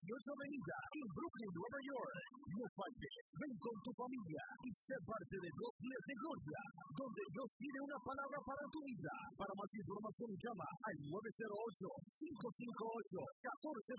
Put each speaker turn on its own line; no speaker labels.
Avenida, en Brooklyn, Nueva York. No faltes, ven con tu familia y sé parte de Dos Días de Gloria, donde Dios tiene una palabra para tu vida. Para más información llama al 908-558-14